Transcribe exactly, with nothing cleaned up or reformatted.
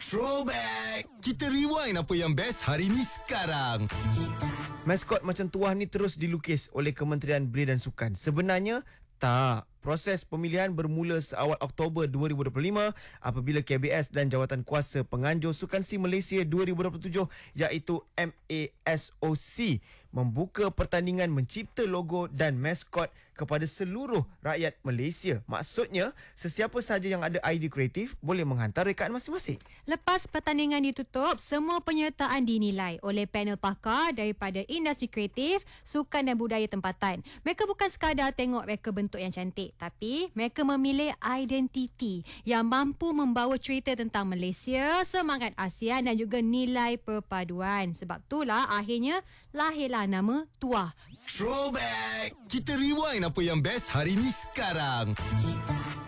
Throwback! Kita rewind apa yang best hari ni sekarang. Maskot macam tuah ni terus dilukis oleh Kementerian Belia dan Sukan. Sebenarnya tak. Proses pemilihan bermula seawal Oktober dua ribu dua puluh lima apabila K B S dan Jawatan Kuasa Penganjur Sukan C Malaysia dua ribu dua puluh tujuh iaitu M A S O C membuka pertandingan mencipta logo dan maskot kepada seluruh rakyat Malaysia. Maksudnya, sesiapa sahaja yang ada idea kreatif boleh menghantar rekaan masing-masing. Lepas pertandingan ditutup, semua penyertaan dinilai oleh panel pakar daripada industri kreatif, sukan dan budaya tempatan. Mereka bukan sekadar tengok reka bentuk yang cantik, tapi mereka memilih identiti yang mampu membawa cerita tentang Malaysia, semangat ASEAN dan juga nilai perpaduan. Sebab itulah akhirnya lahirlah nama Tuah. Throwback! Kita rewind apa yang best hari ni sekarang.